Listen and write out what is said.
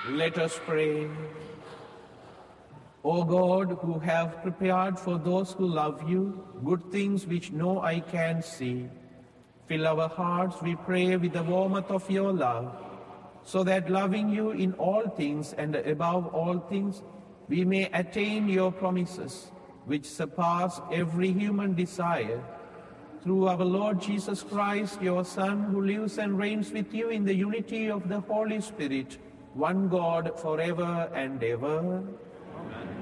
Let us pray. O God, who have prepared for those who love you good things which no eye can see, fill our hearts, we pray, with the warmth of your love, so that loving you in all things and above all things, we may attain your promises, which surpass every human desire. Through our Lord Jesus Christ, your Son, who lives and reigns with you in the unity of the Holy Spirit, one God, forever and ever. Amen.